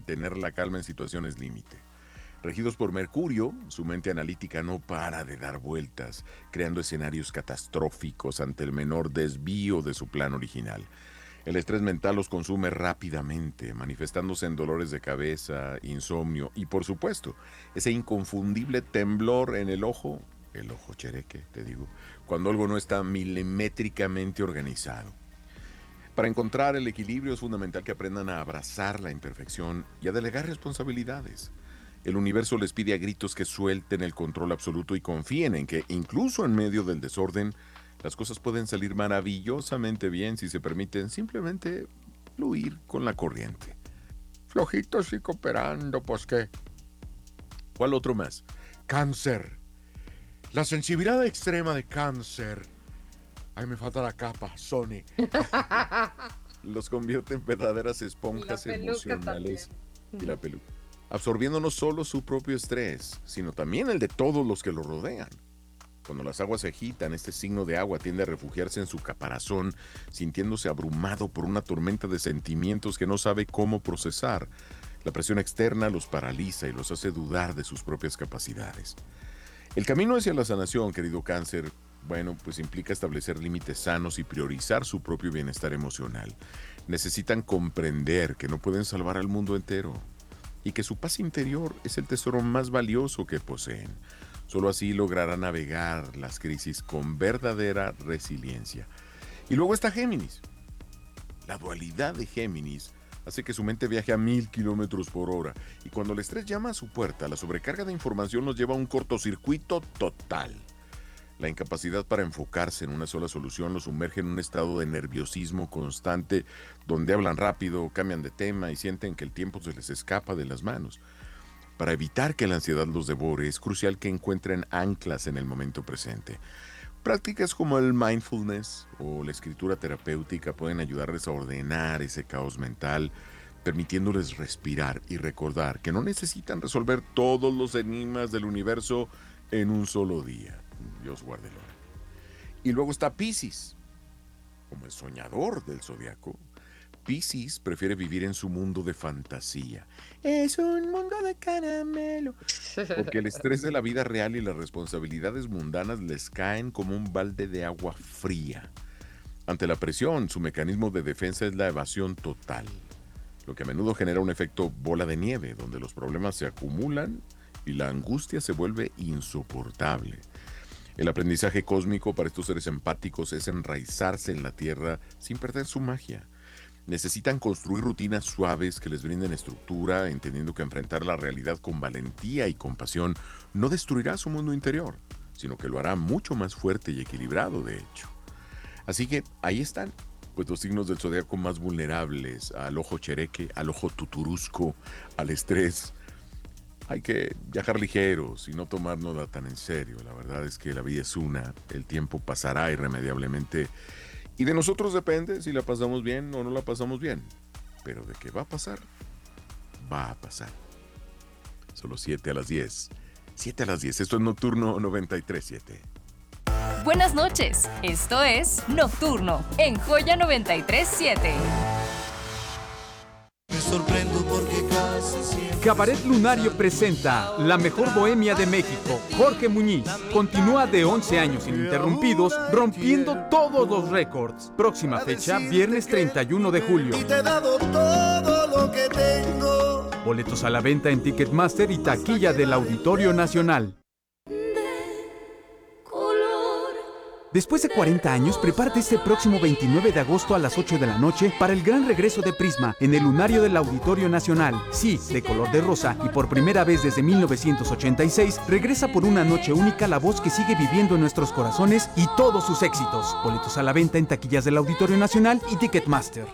mantener la calma en situaciones límite. Regidos por Mercurio, su mente analítica no para de dar vueltas, creando escenarios catastróficos ante el menor desvío de su plan original. El estrés mental los consume rápidamente, manifestándose en dolores de cabeza, insomnio y, por supuesto, ese inconfundible temblor en el ojo chereque, te digo, cuando algo no está milimétricamente organizado. Para encontrar el equilibrio es fundamental que aprendan a abrazar la imperfección y a delegar responsabilidades. El universo les pide a gritos que suelten el control absoluto y confíen en que, incluso en medio del desorden, las cosas pueden salir maravillosamente bien si se permiten simplemente fluir con la corriente. Flojitos y cooperando, pues qué. ¿Cuál otro más? Cáncer. La sensibilidad extrema de Cáncer. Ay, me falta la capa, Sony. Los convierte en verdaderas esponjas emocionales. Y la peluca. Absorbiendo no solo su propio estrés, sino también el de todos los que lo rodean. Cuando las aguas se agitan, este signo de agua tiende a refugiarse en su caparazón, sintiéndose abrumado por una tormenta de sentimientos que no sabe cómo procesar. La presión externa los paraliza y los hace dudar de sus propias capacidades. El camino hacia la sanación, querido Cáncer, bueno, pues implica establecer límites sanos y priorizar su propio bienestar emocional. Necesitan comprender que no pueden salvar al mundo entero y que su paz interior es el tesoro más valioso que poseen. Solo así lograrán navegar las crisis con verdadera resiliencia. Y luego está Géminis. La dualidad de Géminis hace que su mente viaje a 1000 kilómetros por hora, y cuando el estrés llama a su puerta, la sobrecarga de información nos lleva a un cortocircuito total. La incapacidad para enfocarse en una sola solución los sumerge en un estado de nerviosismo constante, donde hablan rápido, cambian de tema y sienten que el tiempo se les escapa de las manos. Para evitar que la ansiedad los devore, es crucial que encuentren anclas en el momento presente. Prácticas como el mindfulness o la escritura terapéutica pueden ayudarles a ordenar ese caos mental, permitiéndoles respirar y recordar que no necesitan resolver todos los enigmas del universo en un solo día. Dios guárdelo. Y luego está Piscis, como el soñador del zodiaco. Piscis prefiere vivir en su mundo de fantasía. Es un mundo de caramelo. Porque el estrés de la vida real y las responsabilidades mundanas les caen como un balde de agua fría. Ante la presión, su mecanismo de defensa es la evasión total, lo que a menudo genera un efecto bola de nieve, donde los problemas se acumulan y la angustia se vuelve insoportable. El aprendizaje cósmico para estos seres empáticos es enraizarse en la tierra sin perder su magia. Necesitan construir rutinas suaves que les brinden estructura, entendiendo que enfrentar la realidad con valentía y compasión no destruirá su mundo interior, sino que lo hará mucho más fuerte y equilibrado, de hecho. Así que ahí están, pues los signos del zodiaco más vulnerables al ojo chereque, al ojo tuturusco, al estrés. Hay que viajar ligeros y no tomárnosla tan en serio. La verdad es que la vida es una, el tiempo pasará irremediablemente y de nosotros depende si la pasamos bien o no la pasamos bien. Pero de qué va a pasar, va a pasar. Solo 7 a las 10. 7 a las 10. Esto es Nocturno 93.7. Buenas noches. Esto es Nocturno en Joya 93.7. Me sorprendo porque casi siempre... Cabaret Lunario presenta La Mejor Bohemia de México. Jorge Muñiz continúa de 11 años ininterrumpidos, rompiendo todos los récords. Próxima fecha, viernes 31 de julio. Y te he dado todo lo que tengo. Boletos a la venta en Ticketmaster y taquilla del Auditorio Nacional. Después de 40 años, prepárate este próximo 29 de agosto a las 8 de la noche para el gran regreso de Prisma en el Lunario del Auditorio Nacional. Sí, de color de rosa, y por primera vez desde 1986, regresa por una noche única la voz que sigue viviendo en nuestros corazones y todos sus éxitos. Boletos a la venta en taquillas del Auditorio Nacional y Ticketmaster.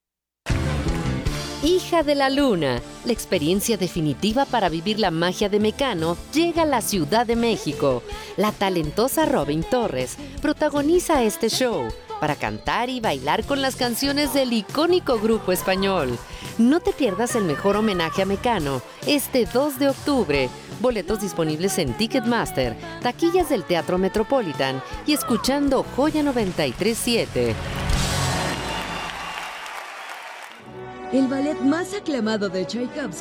Hija de la Luna, la experiencia definitiva para vivir la magia de Mecano llega a la Ciudad de México. La talentosa Robin Torres protagoniza este show para cantar y bailar con las canciones del icónico grupo español. No te pierdas el mejor homenaje a Mecano este 2 de octubre. Boletos disponibles en Ticketmaster, taquillas del Teatro Metropolitan y escuchando Joya 93.7. El ballet más aclamado de Tchaikovsky